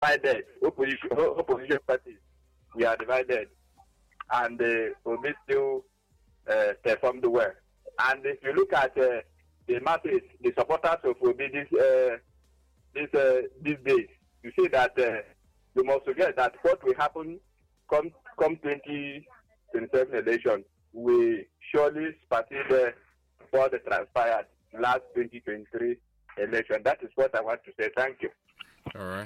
divided. Opposition parties, we are divided, and Obi still performed well. And if you look at the masses, the supporters of Obi these days, you see that you must forget that what will happen come 2027 election, we surely supersede what transpired last 2023 election. That is what I want to say. Thank you. All right.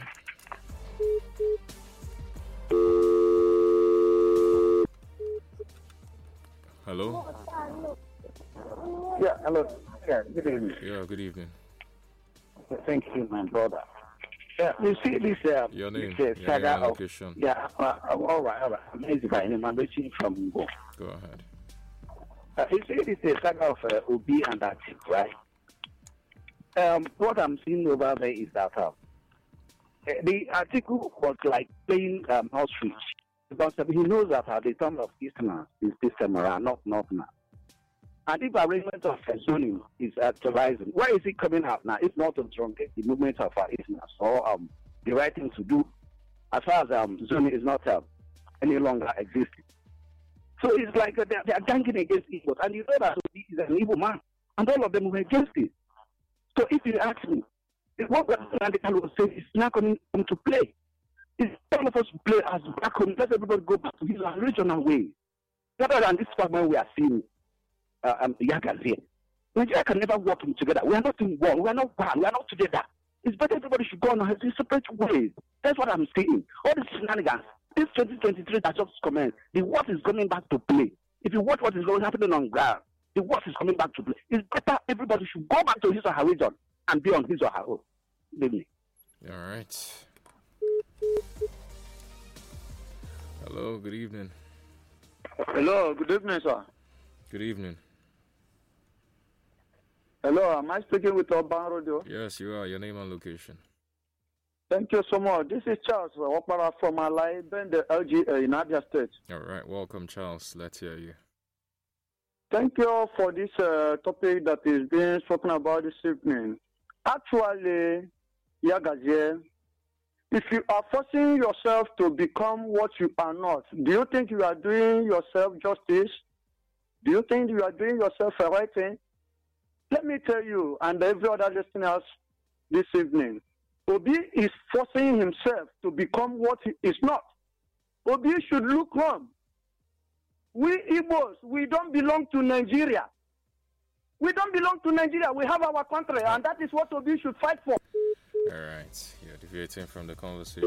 Hello? Yeah, hello. Yeah, good evening. Yeah, good evening. Thank you, my brother. Yeah, you see this. Your name? This, Your location. Yeah, all right. I'm reaching from Ngo. Go ahead. You see this saga of Obi and Atiku, right? What I'm seeing over there is that the Atiku was like playing ostrich, because he knows that the term of Easterners is this time around, not now. And if arrangement of zoning is actualizing, where is it coming out now? It's not to truncate the movement of Easterners or the right thing to do as far as zoning is not any longer existing. So it's like they are ganging against Igbo, and you know that Obi is an Igbo man, and all of them were against it. So if you ask me, what Radical was saying is not coming to play. It's all of us to play as back home. Let everybody go back to his regional way. Rather than this fragment we are seeing, Yagazie. Nigeria can never work together. We are not in war. We are not bad. We are not together. It's better everybody should go on in separate ways. That's what I'm saying. All these shenanigans. This 2023 that just commenced, the what is coming back to play. If you watch what is happening on ground, the what is coming back to play. It's better everybody should go back to his or her region and be on his or her own. Believe me. All right. Hello, good evening. Hello, good evening, sir. Good evening. Hello, am I speaking with Urban Radio? Yes, you are. Your name and location. Thank you so much. This is Charles Wakpara from Alai, the LGA in Abia State. All right. Welcome, Charles. Let's hear you. Thank you for this topic that is being spoken about this evening. Actually, Yagazie, if you are forcing yourself to become what you are not, do you think you are doing yourself justice? Do you think you are doing yourself a right thing? Let me tell you, and every other listeners this evening, Obi is forcing himself to become what he is not. Obi should look wrong. We Igbos, we don't belong to Nigeria. We don't belong to Nigeria. We have our country, and that is what Obi should fight for. All right. You're deviating from the conversation.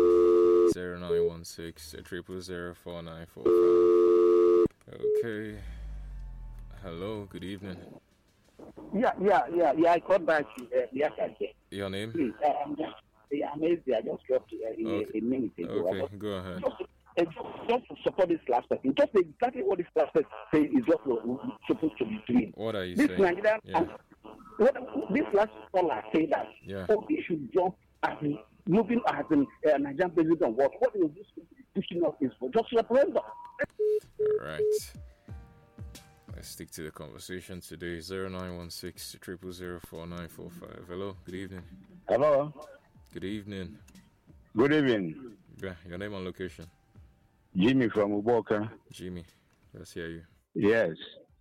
0916 000 4945. Okay. Hello. Good evening. Yeah. I called back to Yagazie. Your name? Please, I'm amazed. I just dropped a minute ago. Okay, go ahead. Just to support this last person, just exactly what this last person said is what we're supposed to be doing. What are you this saying? Nigerian, this last caller said that we should jump as moving as a Nigerian president. What is this pushing us is for just referendum? All right. Let's stick to the conversation today. 0916 000 4945. Hello. Good evening. Hello. Good evening. Good evening. Yeah, your name and location. Jimmy from Uboka. Jimmy, let's hear you. Yes.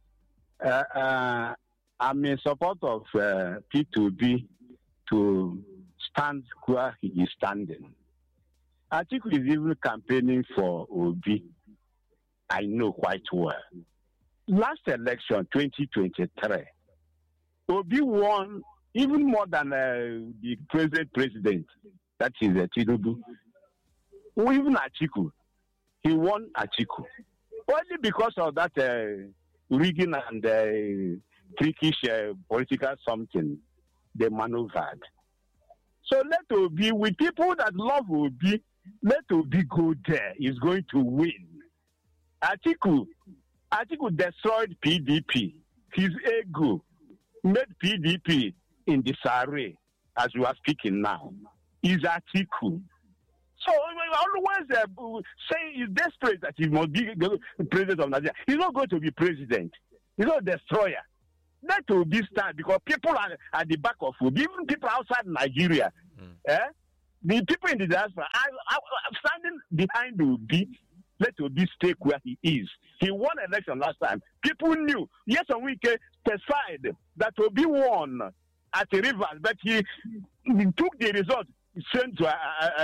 I'm in support of P2B to stand where he is standing. Atiku is even campaigning for Obi. I know quite well. Last election, 2023, Obi won even more than the present president, that is Tinubu. Even Atiku, he won Atiku. Only because of that rigging and trickish political something they maneuvered. So let Obi, with people that love Obi, let Obi go there. He's going to win. Atiku destroyed PDP. His ego made PDP in disarray as we are speaking now. Is Atiku. So always say he's desperate that he must be the president of Nigeria. He's not going to be president. He's not a destroyer. That will be stand because people are at the back of Obi, even people outside Nigeria. The people in the diaspora, I'm standing behind Obi. Let Obi stay where he is. He won election last time. People knew. Yes, and we specified that Obi won at the Rivers, but he took the result sent to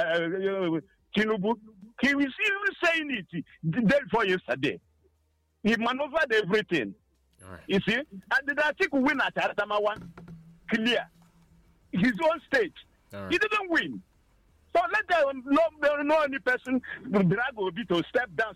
Tinubu. He was even saying it the day before yesterday. He maneuvered everything. Right. You see? And the Atiku win at Adamawa. Clear. His own state. Right. He didn't win. So let them no any person drag Obi to step down.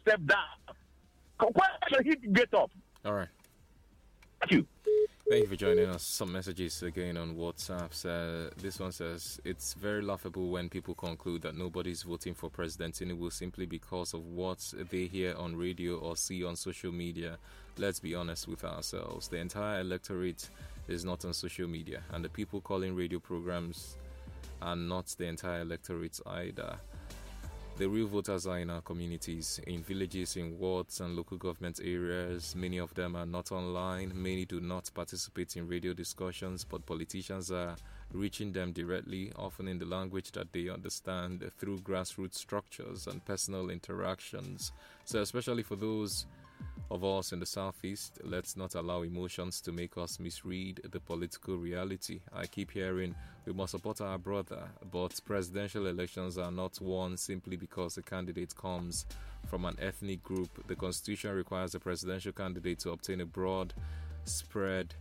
Why should he get up? All right. Thank you. Thank you for joining us. Some messages again on WhatsApp. This one says, it's very laughable when people conclude that nobody's voting for President Tinubu simply because of what they hear on radio or see on social media. Let's be honest with ourselves. The entire electorate is not on social media, and the people calling radio programs are not the entire electorate either. The real voters are in our communities, in villages, in wards and local government areas. Many of them are not online. Many do not participate in radio discussions, but politicians are reaching them directly, often in the language that they understand, through grassroots structures and personal interactions. So especially for those of us in the Southeast, let's not allow emotions to make us misread the political reality. I keep hearing we must support our brother, but presidential elections are not won simply because a candidate comes from an ethnic group. The Constitution requires a presidential candidate to obtain a broad spread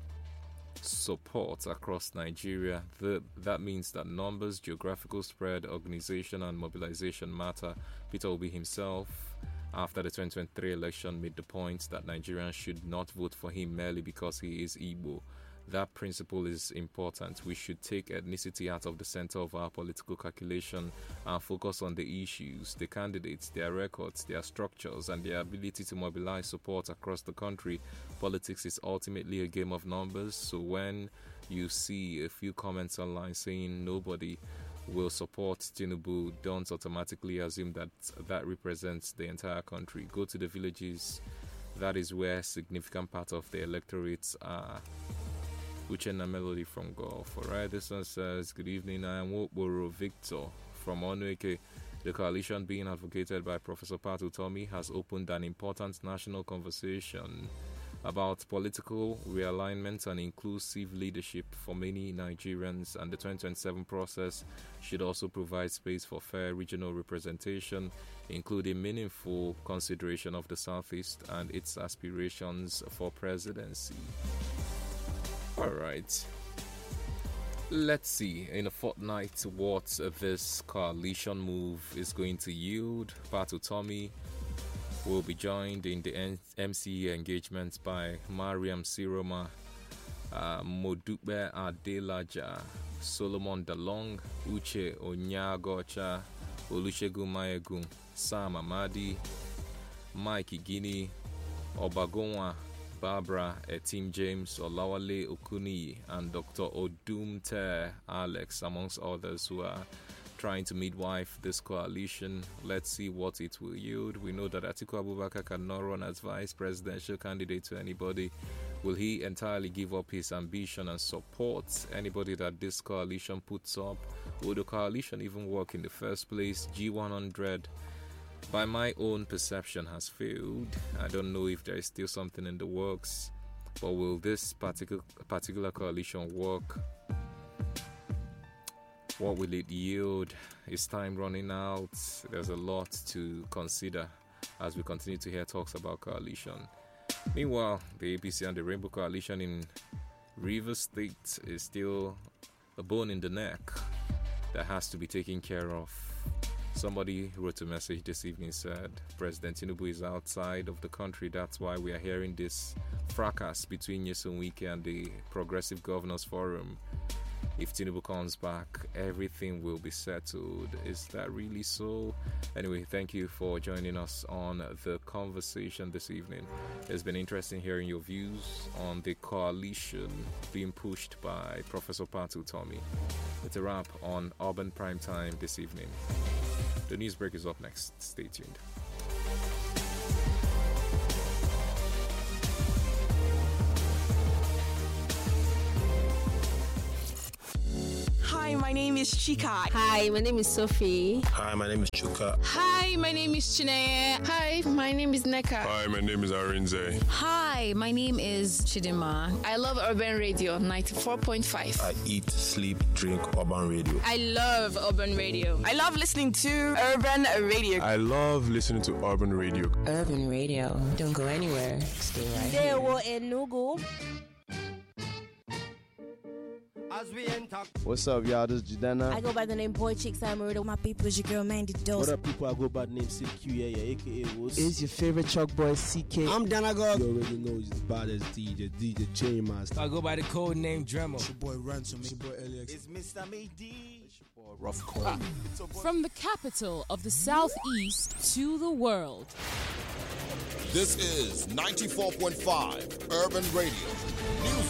support across Nigeria. That means that numbers, geographical spread, organization and mobilization matter. Peter Obi himself, after the 2023 election, made the point that Nigerians should not vote for him merely because he is Igbo. That principle is important. We should take ethnicity out of the center of our political calculation and focus on the issues, the candidates, their records, their structures, and their ability to mobilize support across the country. Politics is ultimately a game of numbers, so when you see a few comments online saying nobody will support Tinubu, don't automatically assume that that represents the entire country. Go to the villages. That is where significant part of the electorates are. Uchenna Melody from Gulf. Alright, this one says, good evening, I am Wokboro Victor from Onweke. The coalition being advocated by Professor Patu Tomi has opened an important national conversation about political realignment and inclusive leadership for many Nigerians, and the 2027 process should also provide space for fair regional representation, including meaningful consideration of the Southeast and its aspirations for presidency. Alright, let's see in a fortnight what this coalition move is going to yield. Patu Tomi will be joined in the MCE engagement by Mariam Siroma, Modupe Adelaja, Solomon Dalong, Uche Onyagocha, Olusegun Mayegun, Sam Amadi, Mike Igini, Obagonwa, Barbara Etim James, Olawale Okuni, and Dr. Odumte Alex, amongst others, who are trying to midwife this coalition. Let's see what it will yield. We know that Atiku Abubakar cannot run as vice presidential candidate to anybody. Will he entirely give up his ambition and support anybody that this coalition puts up? Will the coalition even work in the first place? G100, by my own perception, has failed. I don't know if there is still something in the works, but will this particular coalition work? What will it yield? Is time running out? There's a lot to consider as we continue to hear talks about coalition. Meanwhile, the APC and the Rainbow Coalition in Rivers State is still a bone in the neck that has to be taken care of. Somebody wrote a message this evening, said President Tinubu is outside of the country. That's why we are hearing this fracas between Nyesom Wike and the Progressive Governors Forum. If Tinubu comes back, everything will be settled. Is that really so? Anyway, thank you for joining us on the conversation this evening. It's been interesting hearing your views on the coalition being pushed by Professor Patu Tomi. It's a wrap on Urban Primetime this evening. The news break is up next. Stay tuned. Hi, my my name is Chika. Hi, my name is Sophie. Hi, my name is Chuka. Hi, my name is Chineye. Hi, my name is Neka. Hi, my name is Arinze. Hi, my name is Chidima. I love Urban Radio 94.5. I eat, sleep, drink Urban Radio. I love Urban Radio. I love listening to Urban Radio. I love listening to Urban Radio. Urban Radio. Don't go anywhere. Stay right here. What's up, y'all? This is Jadena. I go by the name Boy Chick Samarudo. My people is your girl Mandy Dose. What up, people? I go by the name CQ, aka Woods. It's your favorite chalk boy CK. I'm Danagog. You already know he's the baddest DJ Chain Master. I go by the code name Dremel. It's your boy Ransom. It's your boy LX. It's Mr. Mady. It's your boy Rough Cole. From the capital of the Southeast to the world. This is 94.5 Urban Radio. News